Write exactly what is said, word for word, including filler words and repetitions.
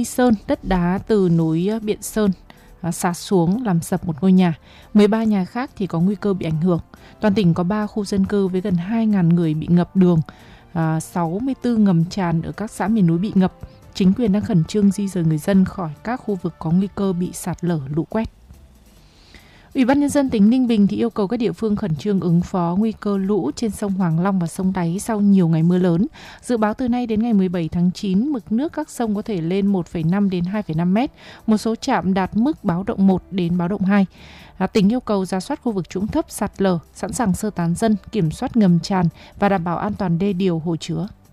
Sơn, đất đá từ núi Biện Sơn sạt xuống làm sập một ngôi nhà. mười ba nhà khác thì có nguy cơ bị ảnh hưởng. Toàn tỉnh có ba khu dân cư với gần hai nghìn người bị ngập đường, sáu mươi tư ngầm tràn ở các xã miền núi bị ngập. Chính quyền đang khẩn trương di dời người dân khỏi các khu vực có nguy cơ bị sạt lở, lũ quét. Ủy ban Nhân dân tỉnh Ninh Bình thì yêu cầu các địa phương khẩn trương ứng phó nguy cơ lũ trên sông Hoàng Long và sông Đáy sau nhiều ngày mưa lớn. Dự báo từ nay đến ngày mười bảy tháng chín, mực nước các sông có thể lên một phẩy năm đến hai phẩy năm mét, một số trạm đạt mức báo động một đến báo động hai. À, tỉnh yêu cầu rà soát khu vực trũng thấp sạt lở, sẵn sàng sơ tán dân, kiểm soát ngầm tràn và đảm bảo an toàn đê điều, hồ chứa.